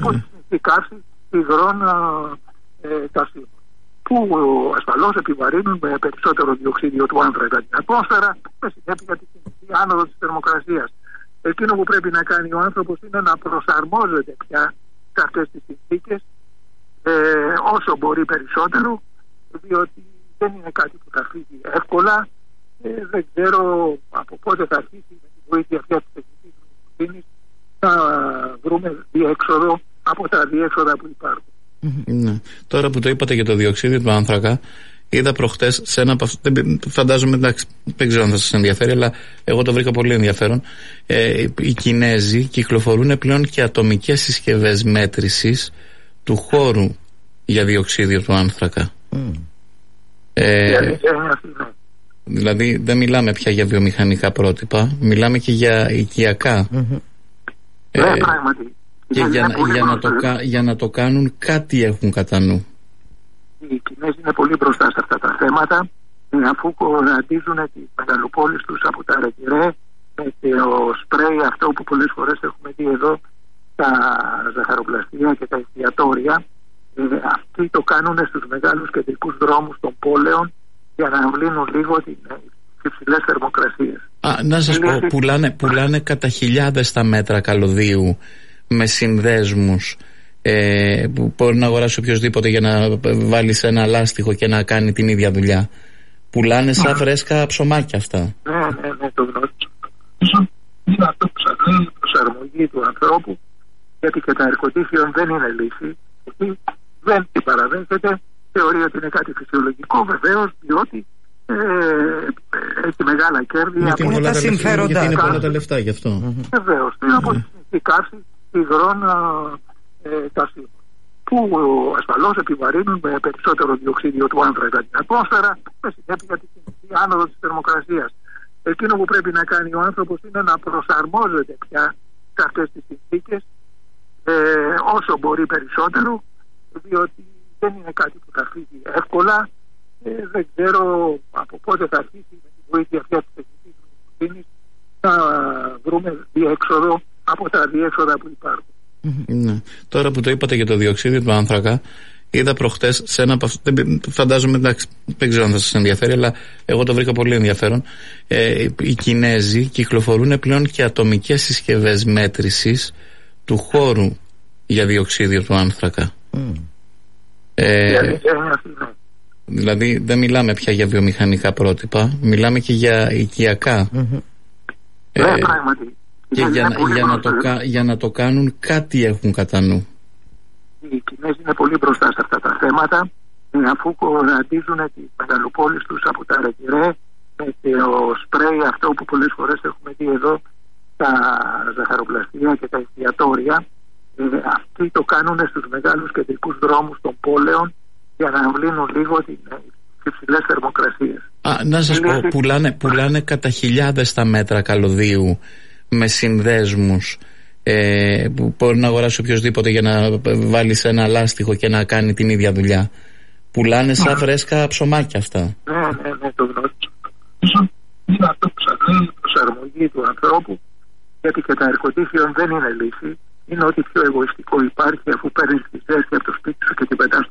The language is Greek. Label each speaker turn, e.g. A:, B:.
A: από τη καύση υγρών καυσίμων, που ασφαλώς επιβαρύνουν με περισσότερο διοξίδιο του άνθρακα την ατμόσφαιρα, με συνέπεια τη συνεχή άνοδο της θερμοκρασίας. Εκείνο που πρέπει να κάνει ο άνθρωπος είναι να προσαρμόζεται πια σε αυτές τις συνθήκες όσο μπορεί περισσότερο, διότι δεν είναι κάτι που θα φύγει εύκολα. Δεν ξέρω από πότε θα αρχίσει με τη βοήθεια πια της τεχνικής νοημοσύνης να βρούμε διέξοδο από τα διέξοδα που υπάρχουν.
B: Ναι. Τώρα που το είπατε για το διοξείδιο του άνθρακα, είδα προχτές σε ένα. Φαντάζομαι, εντάξει, δεν ξέρω αν θα σας ενδιαφέρει, αλλά εγώ το βρήκα πολύ ενδιαφέρον. Οι Κινέζοι κυκλοφορούν πλέον και ατομικές συσκευές μέτρησης του χώρου για διοξείδιο του άνθρακα. Δηλαδή δεν μιλάμε πια για βιομηχανικά πρότυπα, μιλάμε και για οικιακά. Και για να το κάνουν κάτι έχουν κατά νου.
A: Οι Κινέζοι είναι πολύ μπροστά σε αυτά τα θέματα, αφού κοραντίζουν τις μεγαλοπόλεις τους από τα ρεκυρέ με το σπρέι αυτό που πολλές φορές έχουμε δει εδώ στα ζαχαροπλαστεία και τα εστιατόρια. Αυτοί το κάνουν στους μεγάλους κεντρικούς δρόμους των πόλεων για να αμβλύνουν λίγο τις υψηλές θερμοκρασίες.
B: Να σας πω, πουλάνε κατά χιλιάδες τα μέτρα καλωδίου με συνδέσμους που μπορεί να αγοράσει οποιοδήποτε για να βάλει σε ένα λάστιχο και να κάνει την ίδια δουλειά. Πουλάνε σαν φρέσκα ψωμάκια αυτά.
A: Ναι, το γνωρίζω. Είναι αυτό που σας λέει η προσαρμογή του ανθρώπου, γιατί και τα air-condition δεν είναι λύση. Εκεί δεν την παραδέχεται, θεωρεί ότι είναι κάτι φυσιολογικό, βεβαίως, διότι έχει μεγάλα κέρδη.
C: Είναι τα συμφέροντα.
B: Γιατί είναι πολλά τα λεφτά γι' αυτό.
A: Βεβαίως, είναι από τη καύση υγρών καυσίμων, που ασφαλώς επιβαρύνουν με περισσότερο διοξίδιο του άνθρακα την ατμόσφαιρα, με συνέπεια τη συνεχή άνοδο της θερμοκρασίας. Εκείνο που πρέπει να κάνει ο άνθρωπος είναι να προσαρμόζεται πια σε αυτές τις συνθήκες όσο μπορεί περισσότερο, διότι δεν είναι κάτι που θα φύγει εύκολα. Δεν ξέρω από πότε θα αρχίσει με τη βοήθεια πια της τεχνικής νοημοσύνης να βρούμε διέξοδο από τα διέξοδα που υπάρχουν.
B: Ναι. Τώρα που το είπατε για το διοξείδιο του άνθρακα, είδα προχτές σε ένα. Φαντάζομαι, εντάξει, δεν ξέρω αν θα σας ενδιαφέρει, αλλά εγώ το βρήκα πολύ ενδιαφέρον. Οι Κινέζοι κυκλοφορούν πλέον και ατομικές συσκευές μέτρησης του χώρου για διοξείδιο του άνθρακα. Δηλαδή δεν μιλάμε πια για βιομηχανικά πρότυπα, μιλάμε και για οικιακά.
A: Πράγματι.
B: Και για να το κάνουν κάτι έχουν κατά νου.
A: Οι Κινέζοι είναι πολύ μπροστά σε αυτά τα θέματα, αφού κοραντίζουν τις μεγαλοπόλεις τους από τα ρεκυρέ με το σπρέι αυτό που πολλές φορές έχουμε δει εδώ στα ζαχαροπλαστεία και τα εστιατόρια. Αυτοί το κάνουν στους μεγάλους κεντρικούς δρόμους των πόλεων για να αμβλύνουν λίγο τις υψηλές θερμοκρασίες.
B: Να σας πω, πουλάνε κατά χιλιάδες τα μέτρα καλωδίου με συνδέσμους που μπορεί να αγοράσει οποιοδήποτε για να βάλει σε ένα λάστιχο και να κάνει την ίδια δουλειά. Πουλάνε σαν φρέσκα ψωμάκια αυτά.
A: Ναι, το γνωρίζω. Είναι αυτό που σας λέει η προσαρμογή του ανθρώπου, γιατί και τα air-condition δεν είναι λύση. Είναι ό,τι πιο εγωιστικό υπάρχει, αφού παίρνεις τη ζέστη από το σπίτι σου και την πετάς